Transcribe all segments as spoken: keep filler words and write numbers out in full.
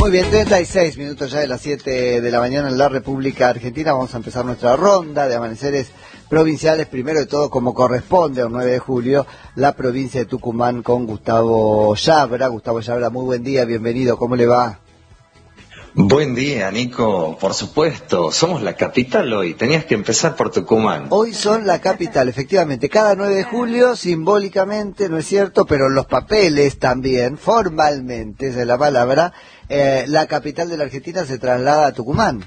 Muy bien, treinta y seis minutos ya de las siete de la mañana en la República Argentina. Vamos a empezar nuestra ronda de amaneceres provinciales. Primero de todo, como corresponde a un nueve de julio, la provincia de Tucumán con Gustavo Yabra. Gustavo Yabra, muy buen día, bienvenido, ¿cómo le va? Buen día, Nico, por supuesto, somos la capital hoy, tenías que empezar por Tucumán. Hoy son la capital, efectivamente, cada nueve de julio, simbólicamente, ¿no es cierto?, pero en los papeles también, formalmente, esa es la palabra, eh, la capital de la Argentina se traslada a Tucumán.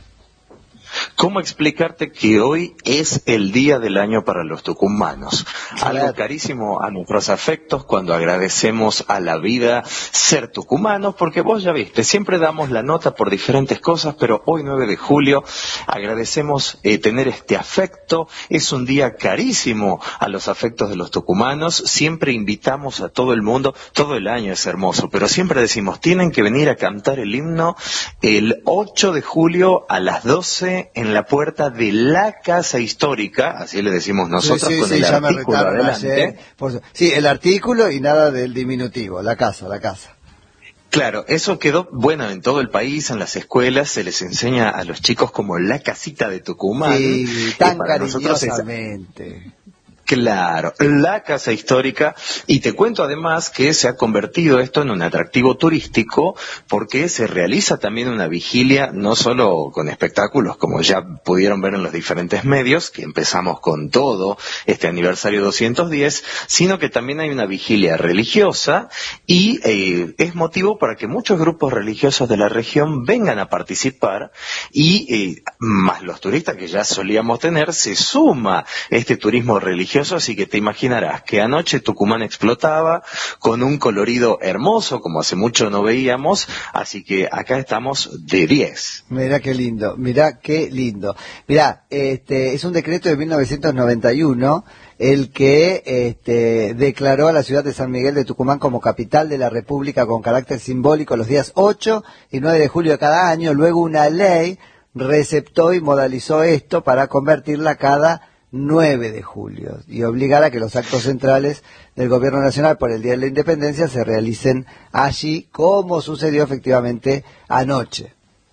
¿Cómo explicarte que hoy es el día del año para los tucumanos? Claro. Algo carísimo a nuestros afectos cuando agradecemos a la vida ser tucumanos, porque vos ya viste, siempre damos la nota por diferentes cosas, pero hoy nueve de julio agradecemos eh, tener este afecto. Es un día carísimo a los afectos de los tucumanos. Siempre invitamos a todo el mundo, todo el año es hermoso, pero siempre decimos, tienen que venir a cantar el himno el ocho de julio a las doce en la puerta de la Casa Histórica, así le decimos nosotros, sí, sí, con sí, el ya artículo adelante. Ayer, por... Sí, el artículo y nada del diminutivo, la casa, la casa. Claro, eso quedó, bueno, en todo el país, en las escuelas, se les enseña a los chicos como la casita de Tucumán. Sí, tan cariñosamente. Es... Claro, la Casa Histórica, y te cuento además que se ha convertido esto en un atractivo turístico porque se realiza también una vigilia, no solo con espectáculos como ya pudieron ver en los diferentes medios, que empezamos con todo este aniversario doscientos diez, sino que también hay una vigilia religiosa y eh, es motivo para que muchos grupos religiosos de la región vengan a participar y eh, más los turistas que ya solíamos tener, se suma este turismo religioso. Así que te imaginarás que anoche Tucumán explotaba con un colorido hermoso, como hace mucho no veíamos, así que acá estamos de diez. Mirá qué lindo, mirá qué lindo. Mirá, este, es un decreto de mil novecientos noventa y uno el que este, declaró a la ciudad de San Miguel de Tucumán como capital de la República con carácter simbólico los días ocho y nueve de julio de cada año. Luego una ley receptó y modalizó esto para convertirla cada nueve de julio y obligar a que los actos centrales del gobierno nacional por el Día de la Independencia se realicen allí, como sucedió efectivamente anoche.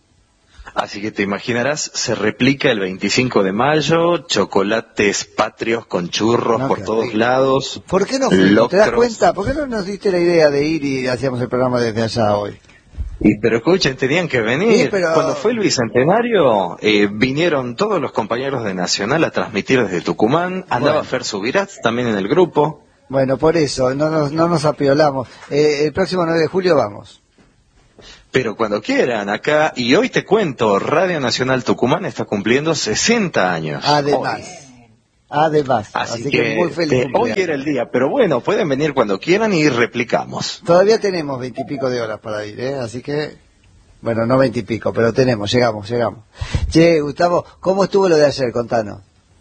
Así que te imaginarás, se replica el veinticinco de mayo, chocolates patrios con churros no, por todos rico. lados. ¿Por qué no fuimos? ¿Te das cuenta? ¿Por qué no nos diste la idea de ir y hacíamos el programa desde allá hoy? Y pero escuchen, tenían que venir. Sí, pero... Cuando fue el Bicentenario, eh, vinieron todos los compañeros de Nacional a transmitir desde Tucumán. Andaba bueno. Fer Subirats también en el grupo. Bueno, por eso, no nos, no nos apiolamos. Eh, el próximo nueve de julio vamos. Pero cuando quieran, acá, y hoy te cuento, Radio Nacional Tucumán está cumpliendo sesenta años. Además. Hoy. Además, así, así que, que muy feliz. Eh, hoy era el día, pero bueno, pueden venir cuando quieran y replicamos. Todavía tenemos veintipico de horas para ir, ¿eh? Así que, bueno, no veintipico, pero tenemos, llegamos, llegamos. Che, Gustavo, ¿cómo estuvo lo de ayer? Contanos.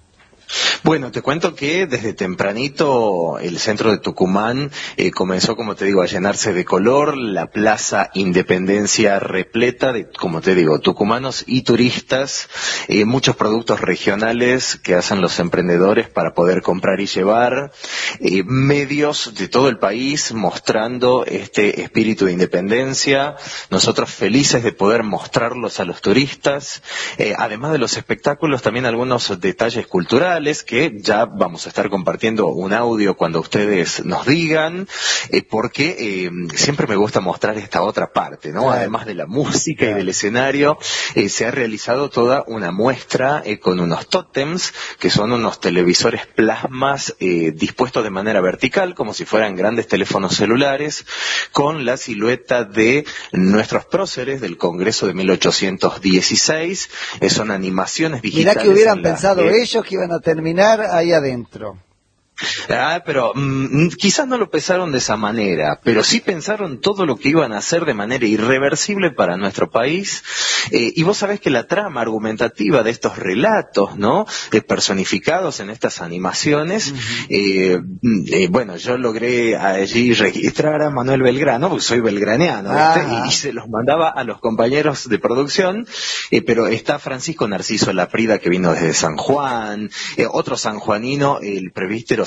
Bueno, te cuento que desde tempranito el centro de Tucumán eh, comenzó, como te digo, a llenarse de color, la Plaza Independencia repleta de, como te digo, tucumanos y turistas, eh, muchos productos regionales que hacen los emprendedores para poder comprar y llevar, eh, medios de todo el país mostrando este espíritu de independencia, nosotros felices de poder mostrarlos a los turistas, eh, además de los espectáculos, también algunos detalles culturales, que ya vamos a estar compartiendo un audio cuando ustedes nos digan, eh, porque eh, siempre me gusta mostrar esta otra parte, ¿no? Claro. Además de la música claro. y del escenario, eh, se ha realizado toda una muestra eh, con unos tótems, que son unos televisores plasmas eh, dispuestos de manera vertical, como si fueran grandes teléfonos celulares, con la silueta de nuestros próceres del Congreso de mil ochocientos dieciséis, eh, son animaciones digitales. Mirá que hubieran pensado que... ellos que iban a terminar ahí adentro. Ah, pero mm, quizás no lo pensaron de esa manera, pero sí pensaron todo lo que iban a hacer de manera irreversible para nuestro país. Eh, y vos sabés que la trama argumentativa de estos relatos, ¿no?, de personificados en estas animaciones, uh-huh. eh, eh, bueno, yo logré allí registrar a Manuel Belgrano, porque soy belgraniano, ah. y, y se los mandaba a los compañeros de producción, eh, pero está Francisco Narciso Laprida, que vino desde San Juan, eh, otro sanjuanino, el presbítero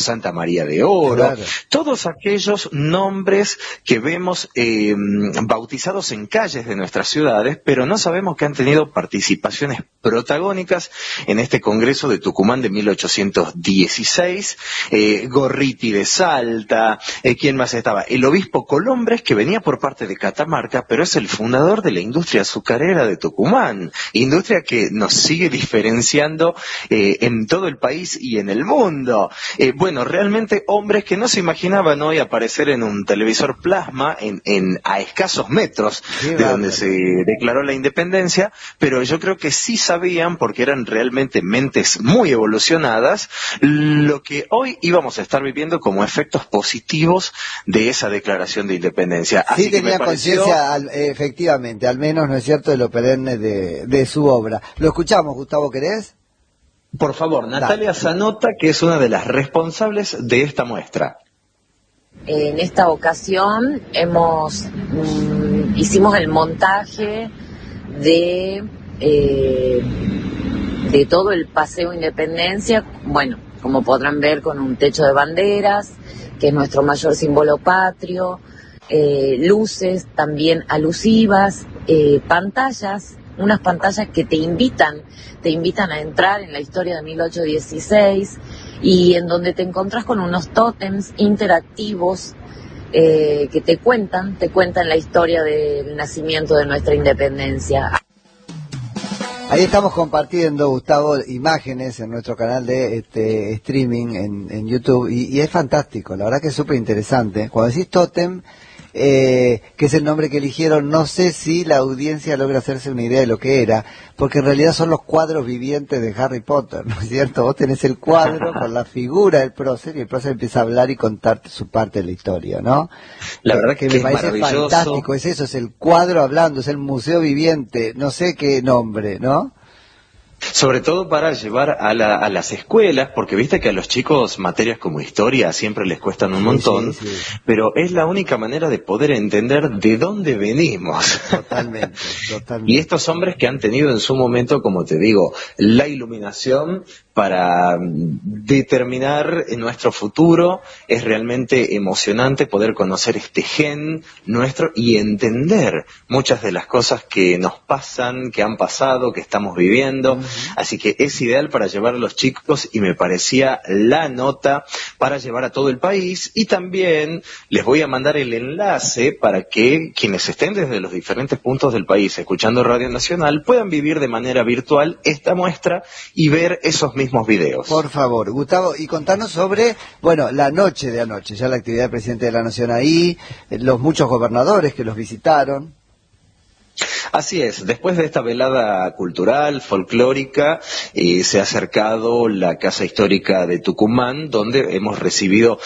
Santa María de Oro, claro. Todos aquellos nombres que vemos eh, bautizados en calles de nuestras ciudades, pero no sabemos que han tenido participaciones protagónicas en este Congreso de Tucumán de mil ochocientos dieciséis, eh, Gorriti de Salta, eh, ¿quién más estaba? El obispo Colombres, que venía por parte de Catamarca, pero es el fundador de la industria azucarera de Tucumán, industria que nos sigue diferenciando eh, en todo el país y en el mundo. Eh, bueno, realmente hombres que no se imaginaban hoy aparecer en un televisor plasma en, en a escasos metros sí, de vale. donde se declaró la independencia, pero yo creo que sí sabían, porque eran realmente mentes muy evolucionadas, lo que hoy íbamos a estar viviendo como efectos positivos de esa declaración de independencia. Así Sí que tenía me pareció... conciencia, al- efectivamente, al menos, ¿no es cierto?, de lo perenne de, de su obra. Lo escuchamos, Gustavo, ¿querés? Por favor, Natalia Zanota, que es una de las responsables de esta muestra. En esta ocasión hemos mm, hicimos el montaje de eh, de todo el Paseo Independencia, bueno, como podrán ver, con un techo de banderas, que es nuestro mayor símbolo patrio, eh, luces también alusivas, eh, pantallas, unas pantallas que te invitan, te invitan a entrar en la historia de mil ochocientos dieciséis, y en donde te encontrás con unos tótems interactivos eh, que te cuentan, te cuentan la historia del nacimiento de nuestra independencia. Ahí estamos compartiendo, Gustavo, imágenes en nuestro canal de este streaming en, en YouTube, y, y es fantástico, la verdad que es súper interesante. Cuando decís tótem, eh, que es el nombre que eligieron, no sé si la audiencia logra hacerse una idea de lo que era, porque en realidad son los cuadros vivientes de Harry Potter, ¿no es cierto? Vos tenés el cuadro con la figura del prócer, y el prócer empieza a hablar y contarte su parte de la historia, ¿no? La verdad que, que me es parece maravilloso. fantástico, es eso, es el cuadro hablando, es el museo viviente, no sé qué nombre, ¿no? Sobre todo para llevar a, la, a las escuelas, porque viste que a los chicos materias como historia siempre les cuestan un Sí, montón, sí, sí. pero es la única manera de poder entender de dónde venimos. Totalmente, totalmente. Y estos hombres que han tenido en su momento, como te digo, la iluminación para determinar nuestro futuro, es realmente emocionante poder conocer este gen nuestro y entender muchas de las cosas que nos pasan, que han pasado, que estamos viviendo. Uh-huh. Así que es ideal para llevar a los chicos, y me parecía la nota para llevar a todo el país. Y también les voy a mandar el enlace para que quienes estén desde los diferentes puntos del país escuchando Radio Nacional puedan vivir de manera virtual esta muestra y ver esos mismos videos. Por favor, Gustavo, y contanos sobre, bueno, la noche de anoche, ya la actividad del presidente de la Nación ahí, los muchos gobernadores que los visitaron. Así es, después de esta velada cultural, folclórica, eh, se ha acercado la Casa Histórica de Tucumán, donde hemos recibido